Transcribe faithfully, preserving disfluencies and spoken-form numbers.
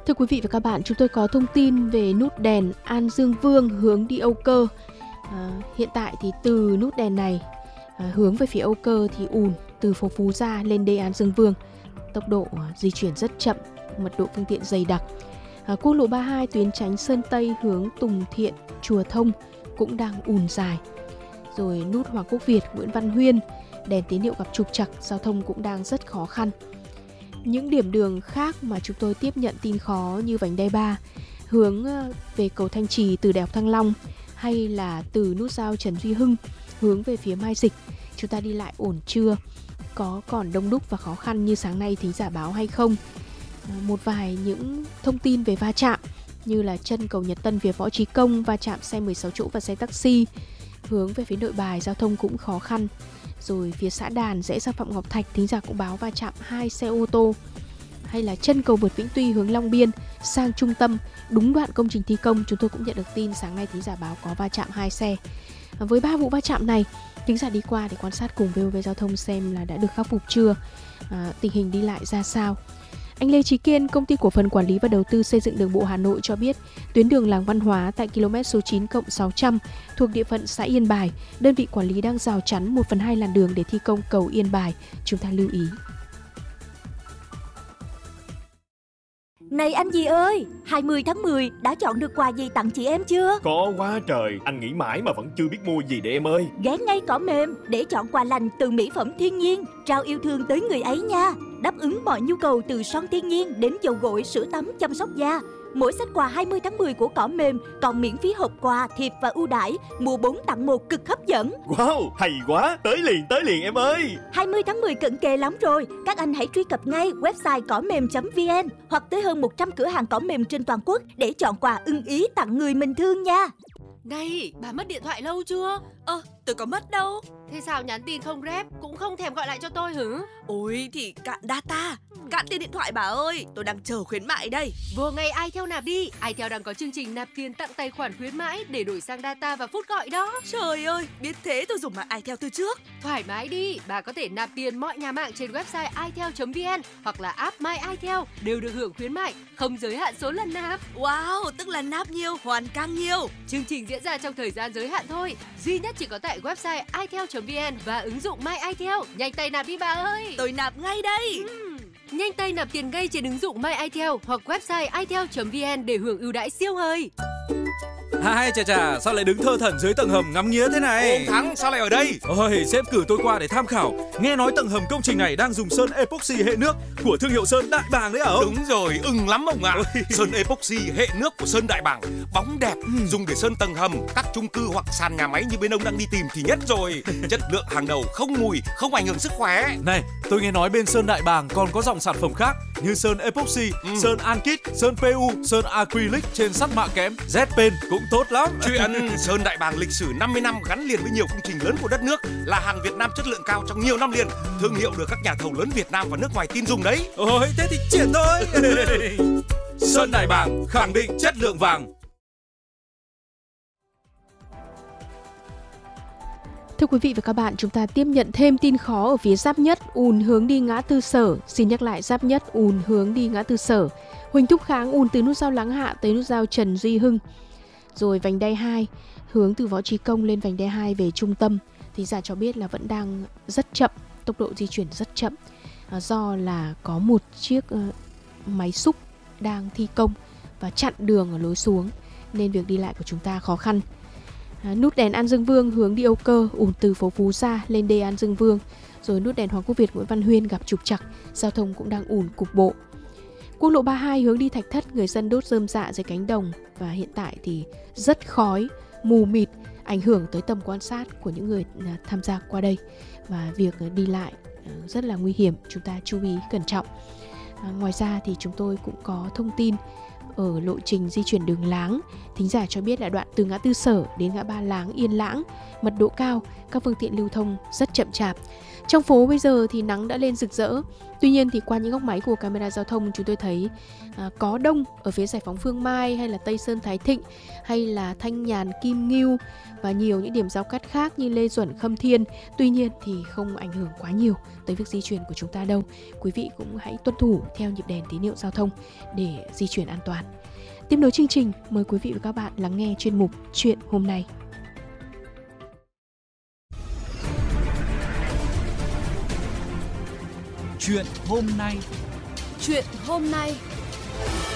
Thưa quý vị và các bạn, chúng tôi có thông tin về nút đèn An Dương Vương hướng đi Âu Cơ. À, hiện tại thì từ nút đèn này à, hướng về phía Âu Cơ thì ùn từ phố Phú Gia lên đê An Dương Vương. Tốc độ à, di chuyển rất chậm, mật độ phương tiện dày đặc. À, quốc lộ ba mươi hai tuyến tránh Sơn Tây hướng Tùng Thiện, Chùa Thông cũng đang ùn dài. Rồi nút Hoàng Quốc Việt, Nguyễn Văn Huyên, đèn tín hiệu gặp trục trặc, giao thông cũng đang rất khó khăn. Những điểm đường khác mà chúng tôi tiếp nhận tin khó như vành đai ba hướng về cầu Thanh Trì từ Đại học Thăng Long, hay là từ nút giao Trần Duy Hưng hướng về phía Mai Dịch, chúng ta đi lại ổn chưa? Có còn đông đúc và khó khăn như sáng nay thính giả báo hay không? Một vài những thông tin về va chạm như là chân cầu Nhật Tân phía Võ Trí Công va chạm xe mười sáu chỗ và xe taxi. Hướng về phía Nội Bài giao thông cũng khó khăn. Rồi phía xã Đàn rẽ sang Phạm Ngọc Thạch, thính giả cũng báo va chạm hai xe ô tô. Hay là chân cầu vượt Vĩnh Tuy hướng Long Biên sang trung tâm, đúng đoạn công trình thi công, chúng tôi cũng nhận được tin sáng nay thính giả báo có va chạm hai xe. Với ba vụ va chạm này, thính giả đi qua để quan sát cùng vê o vê Giao thông xem là đã được khắc phục chưa, à, tình hình đi lại ra sao. Anh Lê Trí Kiên, Công ty Cổ phần Quản lý và Đầu tư Xây dựng Đường bộ Hà Nội cho biết, tuyến đường Làng Văn Hóa tại km số chín cộng sáu trăm thuộc địa phận xã Yên Bài, đơn vị quản lý đang rào chắn một phần hai làn đường để thi công cầu Yên Bài. Chúng ta lưu ý. Này anh gì ơi, hai mươi tháng mười đã chọn được quà gì tặng chị em chưa? Có quá trời, anh nghĩ mãi mà vẫn chưa biết mua gì để em ơi. Ghé ngay Cỏ Mềm để chọn quà lành từ mỹ phẩm thiên nhiên, trao yêu thương tới người ấy nha. Đáp ứng mọi nhu cầu từ son thiên nhiên đến dầu gội, sữa tắm, chăm sóc da. Mỗi set quà hai mươi tháng mười của Cỏ Mềm còn miễn phí hộp quà, thiệp và ưu đãi, mua bốn tặng một cực hấp dẫn. Wow, hay quá, tới liền tới liền em ơi. hai mươi tháng mười cận kề lắm rồi, các anh hãy truy cập ngay website cỏ mềm chấm vn hoặc tới hơn một trăm cửa hàng cỏ mềm trên toàn quốc để chọn quà ưng ý tặng người mình thương nha. Này, bà mất điện thoại lâu chưa? Ơ, tôi có mất đâu. Thế sao nhắn tin không rep, cũng không thèm gọi lại cho tôi hử? Ôi thì cạn data, cạn tiền điện thoại bà ơi, tôi đang chờ khuyến mại đây. Vừa ngày iTel nạp đi, iTel đang có chương trình nạp tiền tặng tài khoản khuyến mãi để đổi sang data và phút gọi đó. Trời ơi, biết thế tôi dùng mạng iTel từ trước. Thoải mái đi, bà có thể nạp tiền mọi nhà mạng trên website itel chấm vn hoặc là app My iTel đều được hưởng khuyến mại, không giới hạn số lần nạp. Wow, tức là nạp nhiều, hoàn càng nhiều. Chương trình diễn ra trong thời gian giới hạn thôi, duy nhất chỉ có tại website itel chấm vn và ứng dụng My iTel. Nhanh tay nạp đi bà ơi. Tôi nạp ngay đây. Uhm. Nhanh tay nạp tiền ngay trên ứng dụng My iTel hoặc website itel chấm vn để hưởng ưu đãi siêu hời. Hai chà chà, sao lại đứng thơ thẩn dưới tầng hầm ngắm nghía thế này? Ông Thắng, sao lại ở đây? Ôi, sếp cử tôi qua để tham khảo. Nghe nói tầng hầm công trình này đang dùng sơn epoxy hệ nước của thương hiệu sơn Đại Bàng đấy hả ông? Đúng rồi, ưng lắm ông ạ. À. Sơn epoxy hệ nước của sơn Đại Bàng, bóng đẹp, ừ. dùng để sơn tầng hầm, các chung cư hoặc sàn nhà máy như bên ông đang đi tìm thì nhất rồi. Chất lượng hàng đầu, không mùi, không ảnh hưởng sức khỏe. Này, tôi nghe nói bên sơn Đại Bàng còn có dòng sản phẩm khác như sơn epoxy, ừ. sơn Ankit, sơn pê u, sơn acrylic trên sắt mạ kẽm, Z-Pen cũng tốt lắm. Chuyện sơn Đại Bàng lịch sử năm mươi năm gắn liền với nhiều công trình lớn của đất nước, là hàng Việt Nam chất lượng cao trong nhiều năm liền, thương hiệu được các nhà thầu lớn Việt Nam và nước ngoài tin dùng đấy. Ôi, thế thì triển thôi. Sơn Đại Bàng khẳng định chất lượng vàng. Thưa quý vị và các bạn, chúng ta tiếp nhận thêm tin khó ở phía Giáp Nhất, ùn hướng đi ngã tư Sở. Xin nhắc lại, Giáp Nhất ùn hướng đi ngã tư Sở. Huỳnh Thúc Kháng ùn từ nút giao Láng Hạ tới nút giao Trần Duy Hưng. Rồi vành đai hai hướng từ Võ Trí Công lên vành đai hai về trung tâm thì giả cho biết là vẫn đang rất chậm, tốc độ di chuyển rất chậm, à, do là có một chiếc uh, máy xúc đang thi công và chặn đường ở lối xuống nên việc đi lại của chúng ta khó khăn. À, nút đèn An Dương Vương hướng đi Âu Cơ ùn từ phố Phú Gia lên đê An Dương Vương. Rồi nút đèn Hoàng Quốc Việt Nguyễn Văn Huyên gặp trục trặc, giao thông cũng đang ùn cục bộ. Quốc lộ ba mươi hai hướng đi Thạch Thất, người dân đốt rơm rạ dưới cánh đồng và hiện tại thì rất khói, mù mịt, ảnh hưởng tới tầm quan sát của những người tham gia qua đây và việc đi lại rất là nguy hiểm, chúng ta chú ý cẩn trọng. À, ngoài ra thì chúng tôi cũng có thông tin ở lộ trình di chuyển đường Láng, thính giả cho biết là đoạn từ ngã tư Sở đến ngã ba Láng Yên Lãng mật độ cao các phương tiện lưu thông rất chậm chạp. Trong phố bây giờ thì nắng đã lên rực rỡ. Tuy nhiên thì qua những góc máy của camera giao thông, chúng tôi thấy à, có đông ở phía Giải phóng Phương Mai hay là Tây Sơn Thái Thịnh hay là Thanh Nhàn Kim Ngưu và nhiều những điểm giao cắt khác như Lê Duẩn Khâm Thiên. Tuy nhiên thì không ảnh hưởng quá nhiều tới việc di chuyển của chúng ta đâu. Quý vị cũng hãy tuân thủ theo nhịp đèn tín hiệu giao thông để di chuyển an toàn. Tiếp nối chương trình, mời quý vị và các bạn lắng nghe chuyên mục Chuyện hôm nay. Chuyện hôm nay. Chuyện hôm nay.